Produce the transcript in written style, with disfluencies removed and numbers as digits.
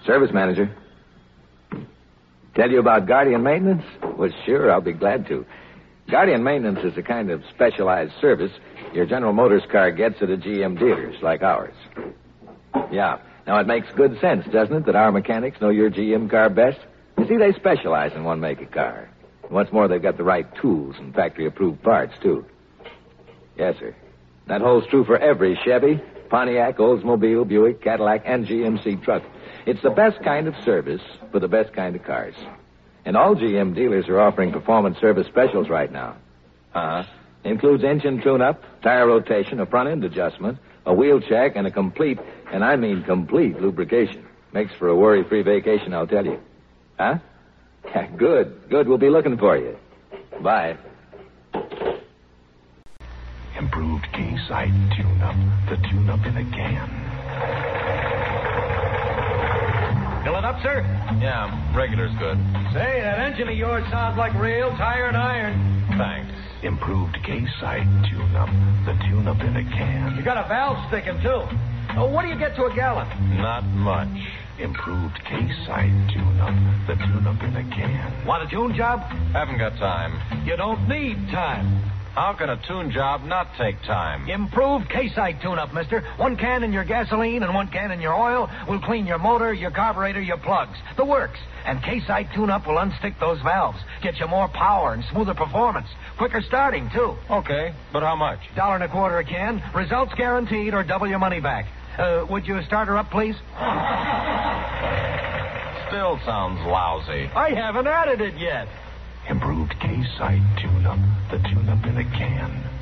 Service manager. Tell you about Guardian Maintenance? Well, sure, I'll be glad to. Guardian Maintenance is a kind of specialized service your General Motors car gets at a GM dealers like ours. Yeah. Now, it makes good sense, doesn't it, that our mechanics know your GM car best? You see, they specialize in one make of car. And what's more, they've got the right tools and factory-approved parts, too. Yes, sir. That holds true for every Chevy, Pontiac, Oldsmobile, Buick, Cadillac, and GMC truck. It's the best kind of service for the best kind of cars. And all GM dealers are offering performance service specials right now. Includes engine tune-up, tire rotation, a front-end adjustment, a wheel check, and a complete, and I mean complete, lubrication. Makes for a worry-free vacation, I'll tell you. Huh? Good. We'll be looking for you. Bye. Improved K-Site tune-up. The tune-up in a can. Fill it up, sir? Yeah, regular's good. Say, that engine of yours sounds like real tired iron. Thanks. Improved K-Site tune-up. The tune-up in a can. You got a valve sticking, too. Oh, what do you get to a gallon? Not much. Improved K-Site tune-up. The tune-up in a can. Want a tune job? Haven't got time. You don't need time. How can a tune job not take time? Improved K-Site tune-up, mister. 1 can in your gasoline and 1 can in your oil will clean your motor, your carburetor, your plugs. The works. And K-Site tune-up will unstick those valves. Get you more power and smoother performance. Quicker starting, too. Okay, but how much? $1.25 a can. Results guaranteed or double your money back. Would you start her up, please? Still sounds lousy. I haven't added it yet. Improved K-Site tune-up. The tune-up in a can.